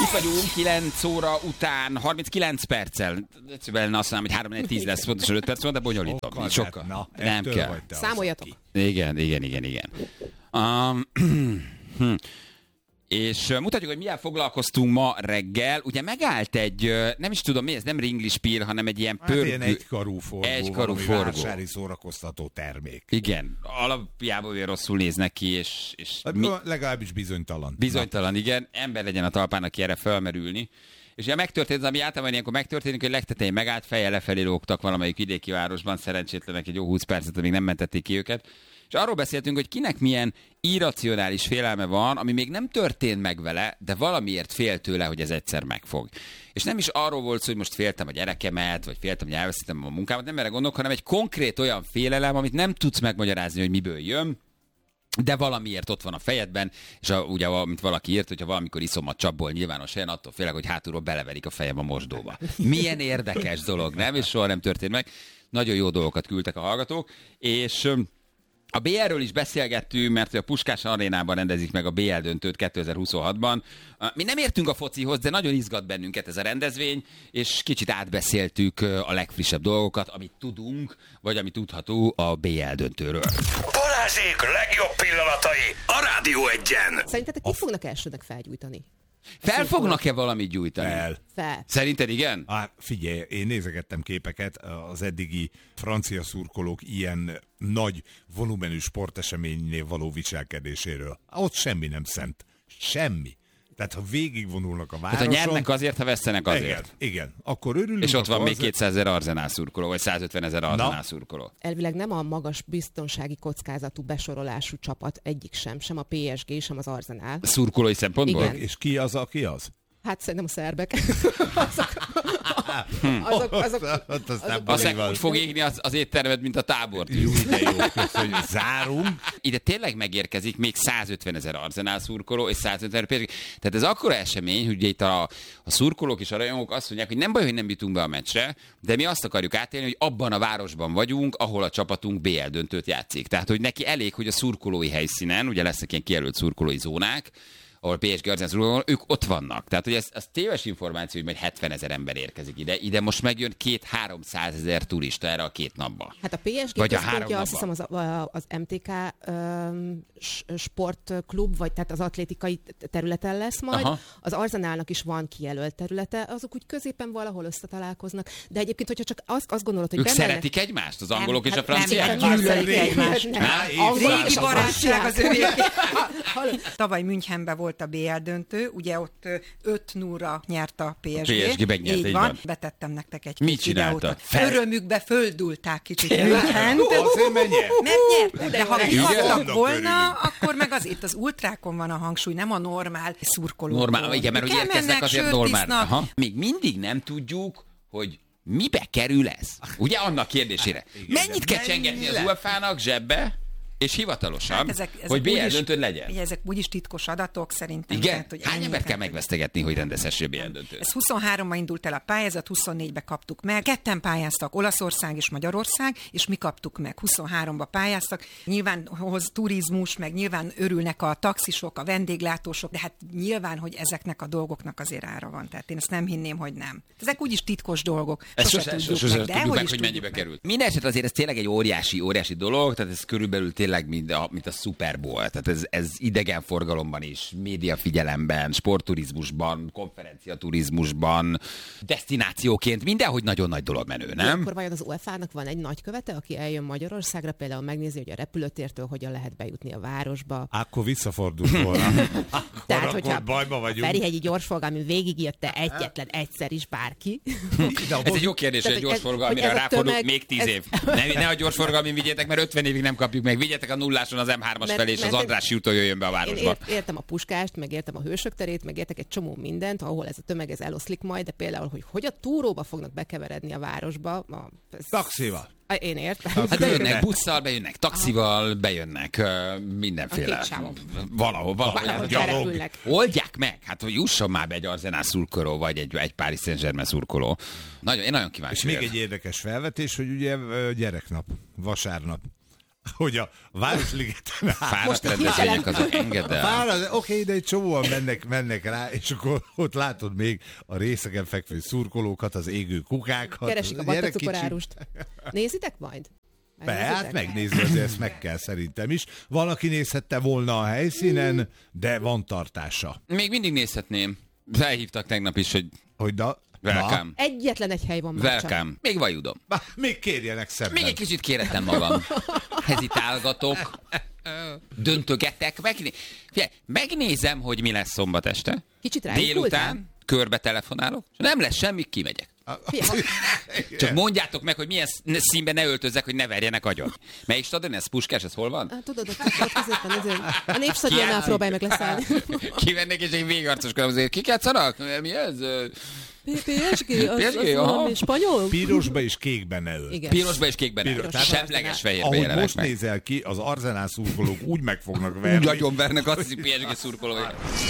Itt vagyunk 9 óra után 39 perccel. Egyszerűen azt mondom, hogy 3-4-10 lesz, pontosan 5 perc van, de bonyolítom. Sokkal. Na, nem kell. Számoljatok. Igen. És mutatjuk, hogy milyen foglalkoztunk ma reggel. Ugye megállt egy, nem is tudom mi ez, nem ringlispír, hanem egy ilyen pörgő. Ilyen egykarú forgó. Vásári szórakoztató termék. Igen, alapjában olyan rosszul néznek ki, és legalábbis bizonytalan. Bizonytalan, igen. Ember legyen a talpán, aki erre felmerülni. És ugye megtörtént, ami általában ilyenkor megtörténik, hogy legtetején megállt, fejjel lefelé lógtak valamelyik vidéki városban, szerencsétlenek egy jó 20 percet, amíg nem mentették ki őket. És arról beszéltünk, hogy kinek milyen irracionális félelme van, ami még nem történt meg vele, de valamiért fél tőle, hogy ez egyszer megfog. És nem is arról volt szó, hogy most féltem a gyerekemet, vagy féltem, hogy elveszítem a munkámat, nem erre gondolok, hanem egy konkrét olyan félelem, amit nem tudsz megmagyarázni, hogy miből jön, de valamiért ott van a fejedben, és ugye, mint valaki írt, hogyha valamikor iszom a csapból nyilvános helyen, attól félek, hogy hátulról beleverik a fejem a mosdóba. Milyen érdekes dolog, nem? És soha nem történt meg. Nagyon jó dolgokat küldtek a hallgatók, és a BL-ről is beszélgettünk, mert a Puskás Arénában rendezik meg a BL döntőt 2026-ban. Mi nem értünk a focihoz, de nagyon izgat bennünket ez a rendezvény, és kicsit átbeszéltük a legfrissebb dolgokat, amit tudunk, vagy amit tudható a BL döntőről. Balázsék legjobb pillanatai a Rádió 1-en. Szerintetek ki fognak elsőnek felgyújtani? Fel fognak-e valamit gyújtani? Fel. Szerinted igen? Figyelj, én nézegettem képeket, az eddigi francia szurkolók ilyen nagy volumenű sporteseménynél való viselkedéséről. Ott semmi nem szent. Semmi. Tehát ha végigvonulnak a városon... Tehát ha nyernek azért, ha vesztenek azért. Igen. Akkor örülünk. És ott van még 200 000 Arzenál szurkoló, vagy 150 000 Arzenál szurkoló. Elvileg nem a magas biztonsági kockázatú besorolású csapat egyik sem a PSG, sem az Arzenál. Szurkolói szempontból? Igen. És ki az, aki az? Hát szerintem a szerbek. Aztán úgy fog égni az éttermed, mint a tábort. Jó, de jó, köszönjük. Zárunk. Ide tényleg megérkezik még 150 000 Arzenál szurkoló, és 150 000 PSG. Tehát ez akkora esemény, hogy itt a szurkolók és a rajongók azt mondják, hogy nem baj, hogy nem jutunk be a meccsre, de mi azt akarjuk átélni, hogy abban a városban vagyunk, ahol a csapatunk BL döntőt játszik. Tehát, hogy neki elég, hogy a szurkolói helyszínen, ugye lesznek ilyen kijelölt szurkolói zónák, ahol PSG Arzenál, ők ott vannak. Tehát, hogy ez téves információ, hogy majd 70 000 ember érkezik ide. Ide most megjön 200-300 000 turista erre a 2 napba. Hát a PSG központja, azt hiszem az MTK sportklub, vagy tehát az atlétikai területen lesz majd. Aha. Az Arzenálnak is van kijelölt területe, azok úgy középen valahol összetalálkoznak. De egyébként, hogyha csak azt gondolod, hogy ők szeretik egymást, az angolok és a franciák? Nem gyűlölik egymást. Régi barátság az övék. Tavaly Münchenben volt a BL döntő, ugye ott 5-0-ra nyert a PSG. Megnyert, így van. Betettem nektek egy mit csinálta? Örömükbe földulták kicsit Münchent. Mert nyert. De ha kikaptak volna, akkor meg az itt az ultrákon van a hangsúly, nem a normál szurkolókon. Normál, igen, mert hogy érkeznek azért normál. Még mindig nem tudjuk, hogy mibe kerül ez? Ugye annak kérdésére. Mennyit kell csengetni az UEFA-nak zsebbe, és hivatalosan, hát ezek hogy BL döntőd legyen. Ugye ezek úgyis titkos adatok szerintem. Igen? Tehát, hogy hány embert kell megvesztegetni, hogy rendezhesse BL döntőt? Ez 23-ban indult el a pályázat, 24-be kaptuk meg. Ketten pályáztak, Olaszország és Magyarország, és mi kaptuk meg. 23-ba pályáztak. Nyilván hoz turizmus, meg nyilván örülnek a taxisok, a vendéglátósok, de hát nyilván, hogy ezeknek a dolgoknak azért ára van. Tehát én ezt nem hinném, hogy nem. Ezek úgyis titkos dolgok. Sose tudjuk meg, hogy mennyibe került. Mindenesetre azért ez tényleg egy óriási dolog, tehát ez körülbelül tényleg mint a Super Bowl. Tehát ez idegenforgalomban is, médiafigyelemben, sportturizmusban, konferenciaturizmusban, desztinációként, mindenhogy nagyon nagy dolog menő, nem? Akkor vajon az UEFA-nak van egy nagykövete, aki eljön Magyarországra, például megnézi, hogy a repülőtértől hogyan lehet bejutni a városba. Akkor visszafordult volna. Tehát, hogyha bajba vagyunk. Ferihegyi gyorsforgalmi végigírte egyetlen egyszer is bárki. Ez egy jó kérdés, hogy egy gyorsforgalmira ráfordul még 10 év. Ne a gyorsforgalmin vigyétek, mert 50 évig nem kapjuk meg. Vigyetek a nulláson az M3-as felé, és az Andrássy úton jöjjön be a városba. Én értem a Puskást, meg értem a Hősök terét, meg értek egy csomó mindent, ahol ez a tömeg eloszlik majd, de például, hogy a túróba fognak bekeveredni a városba. Taxival. Én értem. Hát bejönnek busszal, bejönnek taxival, bejönnek mindenféle. Valahol. Oldják meg, hát hogy jusson már be egy Arzenál szurkoló, vagy egy Paris Saint-Germain szurkoló. Én nagyon kíváncsi. És még egy érdekes felvetés, hogy ugye gyereknap, vasárnap. hogy a Városligeten Fáradt rendezvények azok engedd el. Oké, de egy csomóan mennek rá, és akkor ott látod még a részeken fekvő szurkolókat, az égő kukákat. Keresik a vattacukorárust. Nézitek majd? Hát megnézni, azért ezt meg kell szerintem is. Van, aki nézhette volna a helyszínen, de van tartása. Még mindig nézhetném. Felhívtak tegnap is, hogy welcome. Egyetlen egy hely van már csak. Welcome. Még vajudom. Még kérjenek szemben. Még egy kicsit kérettem magam. Hezitálgatok. Döntögetek. Megnézem, hogy mi lesz szombat este. Kicsit délután körbe telefonálok, és nem lesz semmi, kimegyek. Csak mondjátok meg, hogy milyen színben ne öltözzek, hogy ne verjenek agyon. Melyik stadion ez? Puskás, ez hol van? Tudod, ott középen, a Népstadionnál próbálj meg leszállni. Kivennék, és egy végarcoskodom azért. Kik játszanak? Mi ez? PSG, az valami spanyol? Pirosba és kékben ne ölt. Pirosba és kékben ne ölt. Semleges fehérbe ahogy jelenek most meg. nézel ki, az Arsenal szurkolók úgy meg fognak verni. Úgy agyon vernek, azt hiszi PSG szurkolók.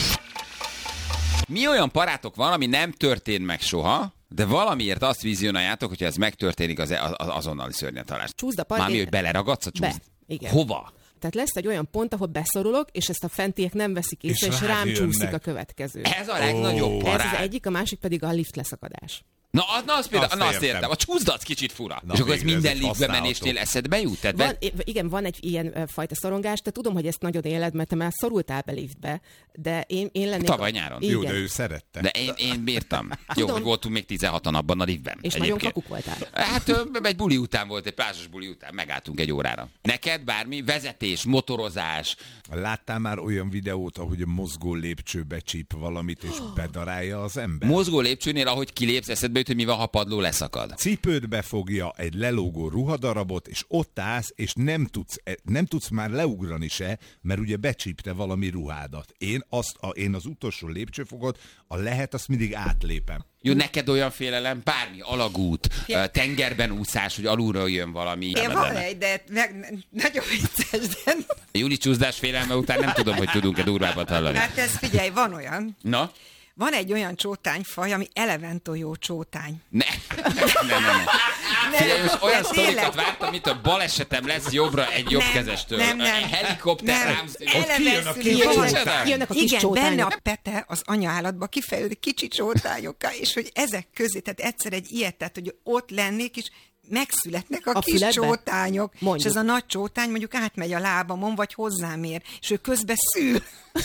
Mi olyan parátok van, ami nem történt meg soha, de valamiért azt vizionáljátok, hogyha ez megtörténik, az azonnali szörnyetalás. Csúszd a parkén. Mármi, hogy beleragadsz a csúszd? Igen. Hova? Tehát lesz egy olyan pont, ahol beszorulok, és ezt a fentiek nem veszik észre, és rám jönnek. csúszik a következő. Ez a legnagyobb Ez parát. az egyik, a másik pedig a lift leszakadás. Na azt például, azt értem. értem. A csúszdac kicsit fura. Na, és akkor ez végre, minden ez egy liftbe menésnél eszedbe jut? Tehát Igen, van egy ilyen fajta szorongás, de tudom, hogy ezt nagyon éled, mert te már szorultál be liftbe, de én lennék... Tavaly nyáron. Jó, de ő szerette. De én bírtam. Jó, hogy voltunk még 16-an abban a liftben. És egyébként. nagyon kakuk voltál. Hát egy buli után volt, egy plázsos buli után, megálltunk egy órára. Neked bármi? Vezetés, motorozás? Láttál már olyan videót, ahogy a mozgó lépcsőbe csíp valamit, és bedarálja az ember? Mozgó lépcsőnél, ahogy kilépsz, eszedbe jut, hogy mi van, ha padló leszakad. Cipődbe fogja egy lelógó ruhadarabot, és ott állsz, és nem tudsz már leugrani se, mert ugye becsípte valami ruhádat. Én az utolsó lépcsőfogot, a lehet, azt mindig átlépem. Jó, neked olyan félelem, bármi, alagút, tengerben úszás, hogy alulról jön valami. Én van egy, de nagyon vicces, de... Júli csúszdás félelme után nem tudom, hogy tudunk-e durvábbat hallani. Hát ez figyelj, van olyan. Na? Van egy olyan csótányfaj, ami eleventojó csótány. Ne. Figyelj, most olyan sztorikat vártam, mint a balesetem lesz jobbra egy jobbkezestől. Nem. Helikopter rám. Kijönnek a kis igen, csótányok. benne a pete az anyaállatba kifejlődik kicsi csótányokká, és hogy ezek közé, tehát egyszer egy ilyet, tehát hogy ott lennék, és megszületnek a kis füledbe? csótányok, Mondjuk. és ez a nagy csótány mondjuk átmegy a lábamon, vagy hozzám ér, és ő közben szül.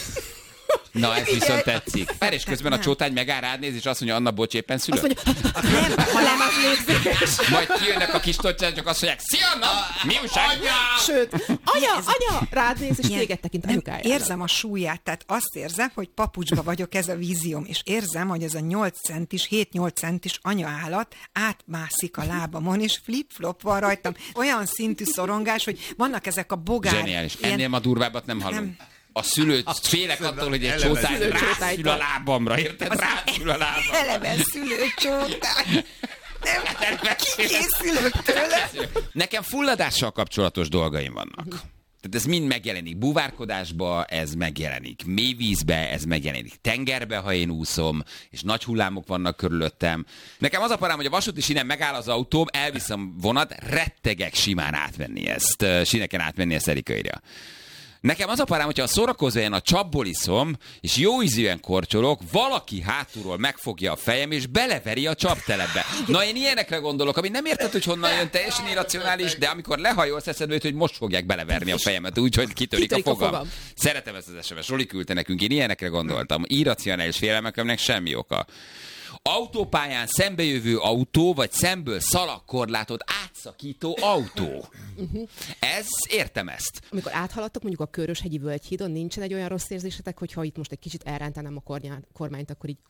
Na, ez viszont tetszik. És közben a csótány megáll rád néz, és azt mondja, Anna, bocs, éppen szülök. Azt mondja, hanem az lépzés. Majd kijönnek a kis toccsán, csak azt mondják, szia, Anna! Mi újság? sőt, anya, rád néz, és téged tekint anyukájára. Érzem a súlyát, tehát azt érzem, hogy papucsba vagyok, ez a vízióm, és érzem, hogy ez a 8 centis, 7-8 centis anyaállat átmászik a lábamon, és flip-flop van rajtam. Olyan szintű szorongás, hogy vannak ezek a bogár... Zseniális. Ennél ma durvábbat nem hallunk. A szülőt, félek attól, hogy egy csótány rászül a lábamra, érted? Rászül a lábamra. Eleve szülőcsótány. Nem, kikészülök tőle. Nekem fulladással kapcsolatos dolgaim vannak. Tehát ez mind megjelenik búvárkodásba, ez megjelenik mélyvízbe, ez megjelenik tengerbe, ha én úszom, és nagy hullámok vannak körülöttem. Nekem az a parám, hogy a vasúti sínen megáll az autóm, elviszem vonat, rettegek simán átvenni ezt, síneken átvenni ezt Erikaira. Nekem az a parám, hogyha a szórakozóján a csapból iszom, és jó ízűen korcsolok, valaki hátulról megfogja a fejem, és beleveri a csaptelepbe. Na, én ilyenekre gondolok, ami nem érted, hogy honnan jön, teljesen irracionális, de amikor lehajolsz, eszedbe jut, hogy most fogják beleverni a fejemet, úgyhogy kitörik a fogam. Szeretem ezt az SMS, Roli küldte nekünk, én ilyenekre gondoltam. Irracionális félelmeknek semmi oka. Autópályán szembejövő autó, vagy szemből szalagkorlátot átszakító autó. Ez, értem ezt. Amikor áthaladtok mondjuk a Köröshegyi Völgyhídon, nincsen egy olyan rossz érzésetek, hogyha itt most egy kicsit elrántanám a kormányt, akkor így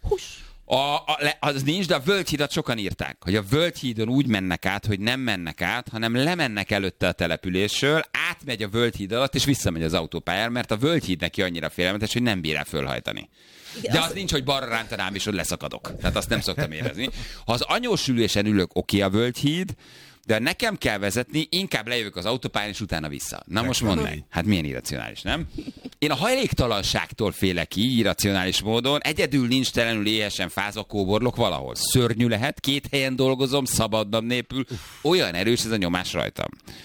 Az nincs, de a Völgyhídat sokan írták, hogy a Völgyhídon úgy mennek át, hogy nem mennek át, hanem lemennek előtte a településről, átmegy a Völgyhíd alatt, és visszamegy az autópályára, mert a Völgyhíd neki annyira félelmetes, hogy nem bír el fölhajtani. De az nincs, hogy balra rántanám, és hogy leszakadok. Tehát azt nem szoktam érezni. Ha az anyósülésen ülök, oké a Völgyhíd, de nekem kell vezetni, inkább lejövök az autópályán, és utána vissza. Na most mondd meg. Hát milyen irracionális, nem? Én a hajléktalanságtól félek így, irracionális módon. Egyedül nincs telenül éhesen fázva kóborlok valahol. Szörnyű lehet, 2 helyen dolgozom, szabadnap nélkül. Olyan erős ez a nyomás rajtam.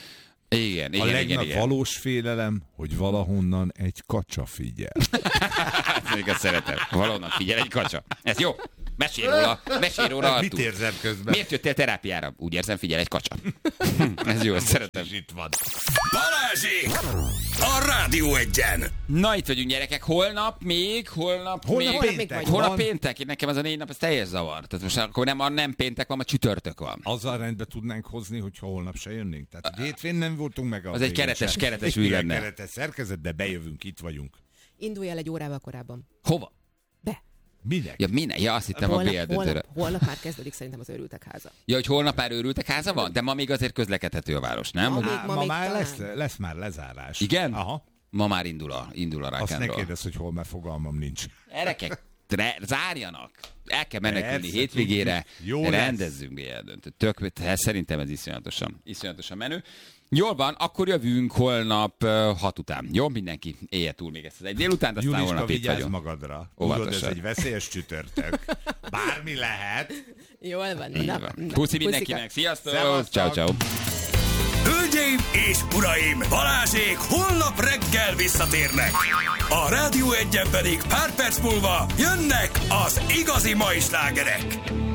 Igen. A legnagyobb valós félelem, hogy valahonnan egy kacsa figyel. Hát még azt szeretem. Valahonnan figyel egy kacsa. Ez jó. Mesélj róla, Artúr. Mit érzem közben? Miért jöttél terápiára? Úgy érzem, figyel egy kacsa. Ez jó, ezt szeretem. Itt van. Balázsék! A Rádió Egyen! Na, itt vagyunk, gyerekek. Holnap péntek Holnap van. péntek. Nekem az a 4 nap, ez teljes zavar. Tehát most akkor nem péntek van, a csütörtök van. Azzal rendbe tudnánk hozni, hogyha holnap se jönnénk. Tehát hétfőn nem voltunk meg. Az egy keretes ügy lenne. Keretes szerkezet, de bejövünk, itt vagyunk. Indulj el egy órával korábban. Hova? Be. Minek? Ja, azt hittem a BL-döntőre. Holnap már kezdődik szerintem az őrültek háza. Ja, hogy holnap már őrültek háza van? De ma még azért közlekedhető a város, nem? Ma Már talán. lesz már lezárás. Igen? Aha. Ma már indul a rock Azt and ne roll. kérdezz, hogy hol, mert fogalmam nincs. Erekek, zárjanak. El kell menekülni Persze, hétvégére. jó lesz. Rendezzünk BL-döntőt. Szerintem ez iszonyatosan menő. Jól van, akkor jövünk holnap 6 után. Jó, mindenki élje túl még ezt az egy délután, aztán Juliska, holnap itt vigyázz vagyunk. magadra. Tudod, ez Óvatosan. egy veszélyes csütörtök. Bármi lehet. Jól van. Így van. Puszi mindenkinek, sziasztok! Szevasztok! Ciao, ciao. Hölgyeim és uraim, Balázsék holnap reggel visszatérnek. A Rádió Egyen pedig pár perc múlva jönnek az igazi mai slágerek.